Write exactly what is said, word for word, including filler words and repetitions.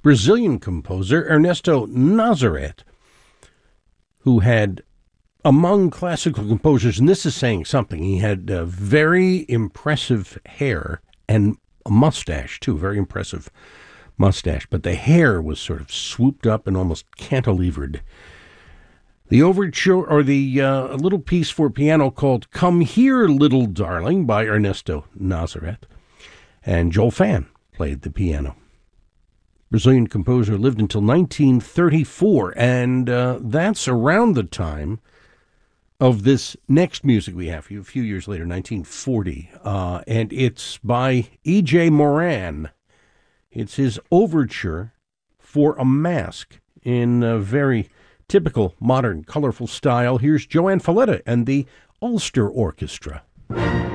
Brazilian composer Ernesto Nazareth, who had, among classical composers, and this is saying something, he had uh, very impressive hair and a mustache, too, very impressive mustache, but the hair was sort of swooped up and almost cantilevered. The overture, or the uh, little piece for piano called Come Here, Little Darling by Ernesto Nazareth, and Joel Fan played the piano. Brazilian composer lived until nineteen thirty-four, and uh, that's around the time of this next music we have a few years later, nineteen forty, uh, and it's by E J Moran. It's his overture for a mask in a very typical modern colorful style. Here's Joanne Falletta and the Ulster Orchestra.